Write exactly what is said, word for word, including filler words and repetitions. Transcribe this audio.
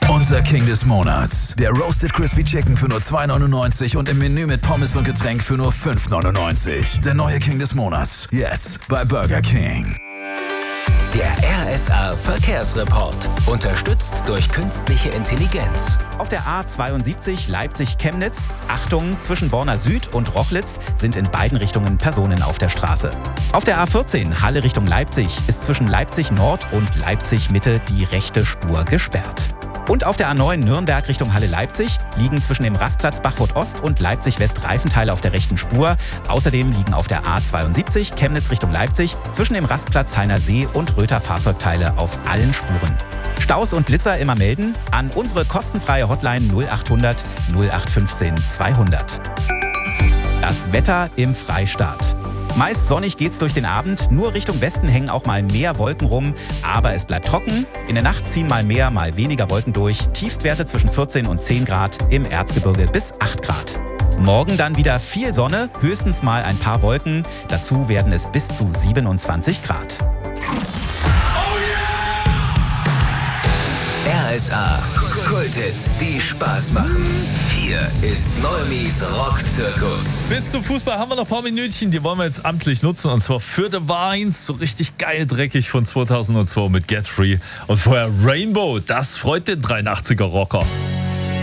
Unser King des Monats. Der Roasted Crispy Chicken für nur zwei neunundneunzig und im Menü mit Pommes und Getränk für nur fünf neunundneunzig. Der neue King des Monats. Jetzt bei Burger King. Der R S A Verkehrsreport. Unterstützt durch künstliche Intelligenz. Auf der A zweiundsiebzig Leipzig-Chemnitz, Achtung, zwischen Borna Süd und Rochlitz sind in beiden Richtungen Personen auf der Straße. Auf der A vierzehn Halle Richtung Leipzig ist zwischen Leipzig Nord und Leipzig Mitte die rechte Spur gesperrt. Und auf der A neun Nürnberg Richtung Halle Leipzig liegen zwischen dem Rastplatz Bachfurt Ost und Leipzig West Reifenteile auf der rechten Spur. Außerdem liegen auf der A zweiundsiebzig Chemnitz Richtung Leipzig zwischen dem Rastplatz Heiner See und Röther Fahrzeugteile auf allen Spuren. Staus und Blitzer immer melden an unsere kostenfreie Hotline null achthundert null acht fünfzehn zweihundert. Das Wetter im Freistaat. Meist sonnig geht's durch den Abend, nur Richtung Westen hängen auch mal mehr Wolken rum, aber es bleibt trocken. In der Nacht ziehen mal mehr, mal weniger Wolken durch, Tiefstwerte zwischen vierzehn und zehn Grad, im Erzgebirge bis acht Grad. Morgen dann wieder viel Sonne, höchstens mal ein paar Wolken, dazu werden es bis zu siebenundzwanzig Grad. R S A Kulthits, die Spaß machen. Hier ist Neumis Rockzirkus. Bis zum Fußball haben wir noch ein paar Minütchen, die wollen wir jetzt amtlich nutzen. Und zwar Vierte Weins, so richtig geil dreckig von zweitausendzwei mit Get Free. Und vorher Rainbow, das freut den dreiundachtziger Rocker.